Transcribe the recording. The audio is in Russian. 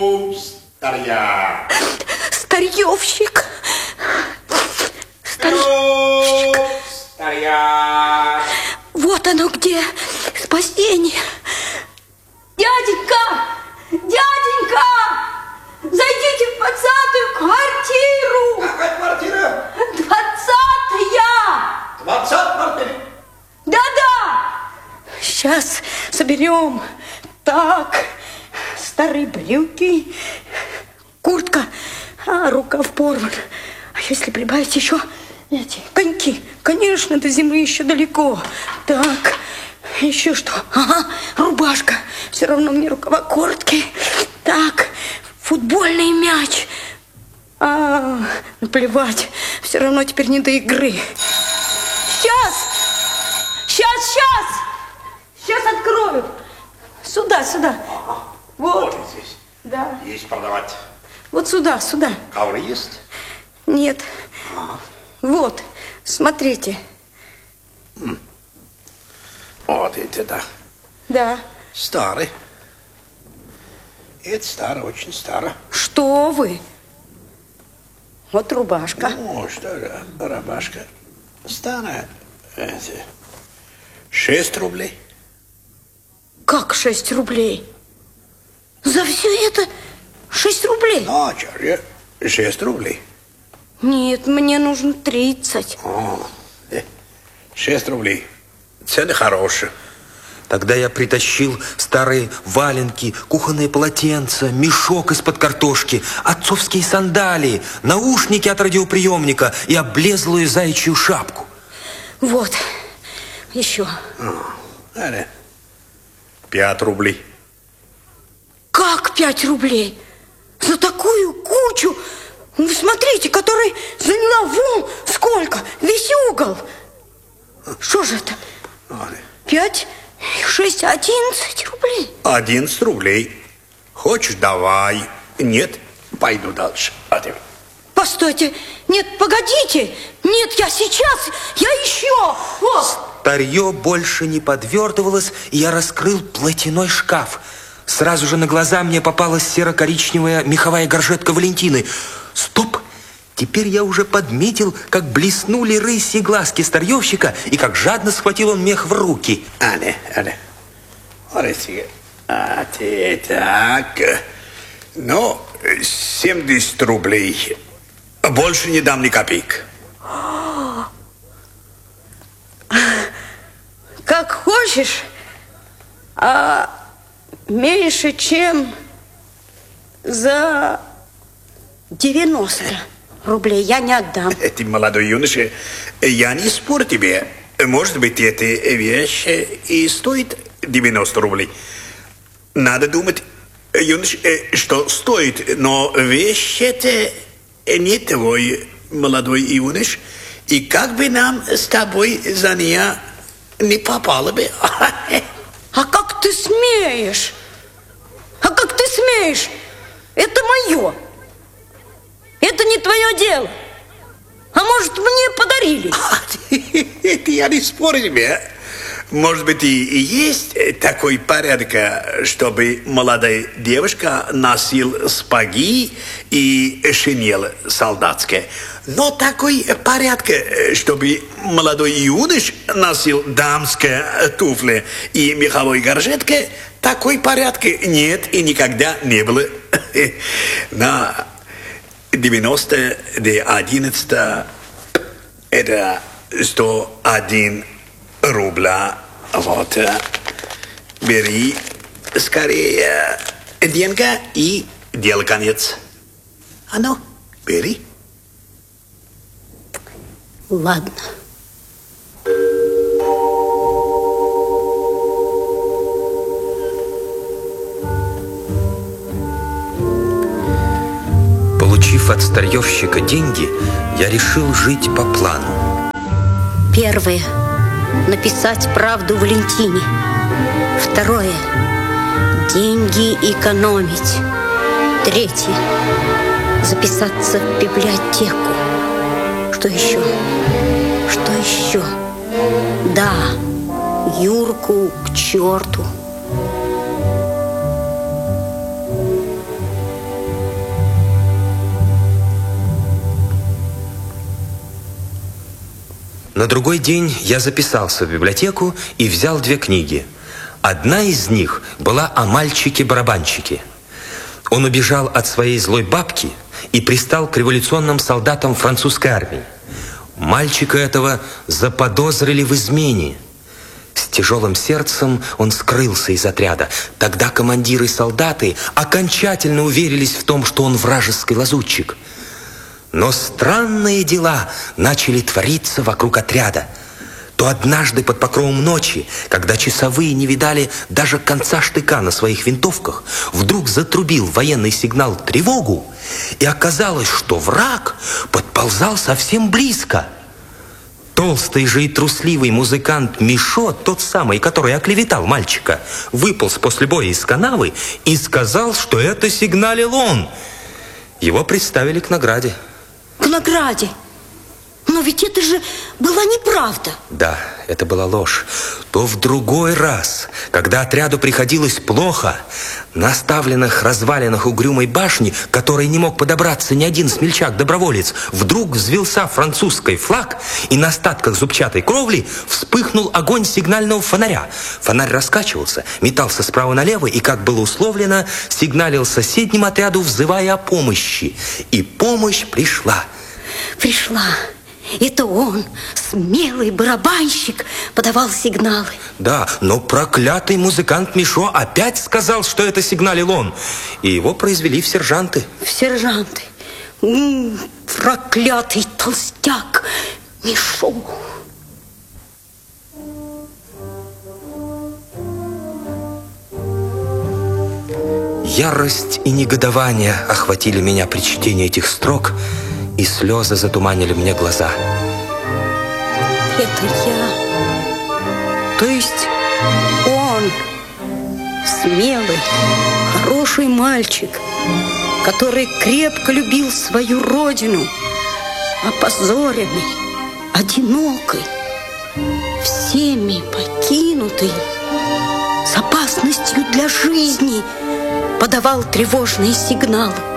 старья. Старьевщик. Старья. Вот оно где, спасение. Дяденька! Дяденька! Зайдите в 20-ю квартиру! Какая квартира? 20-я! 20 квартира? Да-да! Сейчас соберем. Так, старые брюки, куртка, рукав порван. А если прибавить еще эти коньки? Конечно, до зимы еще далеко. Так, еще что? Ага, рубашка. Все равно мне рукава куртки. Так, футбольный мяч. Наплевать. Все равно теперь не до игры. Сейчас открою. Сюда. Вот здесь. Да. Есть продавать. Вот сюда. Ковры есть? Нет. Вот, смотрите. Вот эти, да. Да. Старый. Это старый, очень старый. Что вы? Вот рубашка. Ну, что же, рубашка. Старая. 6 рублей. Как 6 рублей? За все это 6 рублей? Ну, что же, 6 рублей. Нет, мне нужно 30. 6 рублей. Цены хорошие. Тогда я притащил старые валенки, кухонные полотенца, мешок из-под картошки, отцовские сандалии, наушники от радиоприемника и облезлую заячью шапку. Вот, еще. 5 рублей. Как 5 рублей? За такую кучу? Вы смотрите, которая заняла вон сколько, весь угол. Что же это? 5, 6, 11 рублей. 11 рублей. Хочешь, давай. Нет, пойду дальше. Постойте, нет, погодите. Нет, я сейчас, я еще. Вот. Старье больше не подвертывалось, и я раскрыл платяной шкаф. Сразу же на глаза мне попалась серо-коричневая меховая горжетка Валентины. Стоп! Теперь я уже подметил, как блеснули рысьи глазки старьевщика и как жадно схватил он мех в руки. Аля. Так. Ну, 70 рублей. Больше не дам ни копейки. Как хочешь, а меньше, чем за 90 рублей я не отдам. Ты, молодой юноша, я не спорю тебе. Может быть, эта вещь и стоит 90 рублей. Надо думать, юноша, что стоит, но вещь это не твой, молодой юнош. И как бы нам с тобой за нее не попало бы. А как ты смеешь? Это мое. Это не твое дело. А может, мне подарили? Это я не спорю тебе. Может быть, и есть такой порядок, чтобы молодая девушка носила сапоги и шинель солдатская. Но такой порядок, чтобы молодой юнош носил дамские туфли и меховой горжетка, такой порядок нет и никогда не было. На 90 до 11 это 101 рубля. Вот. Бери скорее деньга и дело конец. А ну, бери. Ладно. Получив от старьевщика деньги, я решил жить по плану. Первое. Написать правду Валентине. Второе. Деньги экономить. Третье. Записаться в библиотеку. Что еще? Да, Юрку к черту. На другой день я записался в библиотеку и взял 2 книги. Одна из них была о мальчике-барабанщике. Он убежал от своей злой бабки и пристал к революционным солдатам французской армии. Мальчика этого заподозрили в измене. С тяжелым сердцем он скрылся из отряда. Тогда командиры и солдаты окончательно уверились в том, что он вражеский лазутчик. Но странные дела начали твориться вокруг отряда. То однажды под покровом ночи, когда часовые не видали даже конца штыка на своих винтовках, вдруг затрубил военный сигнал «Тревогу», и оказалось, что враг подползал совсем близко. Толстый же и трусливый музыкант Мишо, тот самый, который оклеветал мальчика, выполз после боя из канавы и сказал, что это сигналил он. Его представили к награде. К награде? Но ведь это же была неправда. Да, это была ложь. То в другой раз, когда отряду приходилось плохо, на оставленных развалинах угрюмой башни, к которой не мог подобраться ни один смельчак-доброволец, вдруг взвился французский флаг, и на остатках зубчатой кровли вспыхнул огонь сигнального фонаря. Фонарь раскачивался, метался справа налево и, как было условлено, сигналил соседнему отряду, взывая о помощи. И помощь пришла. Пришла. Это он, смелый барабанщик, подавал сигналы. Да, но проклятый музыкант Мишо опять сказал, что это сигналил он. И его произвели в сержанты. В сержанты. Проклятый толстяк Мишо. Ярость и негодование охватили меня при чтении этих строк, и слезы затуманили мне глаза. Это я. То есть он, смелый, хороший мальчик, который крепко любил свою родину, опозоренный, одинокий, всеми покинутый, с опасностью для жизни, подавал тревожные сигналы.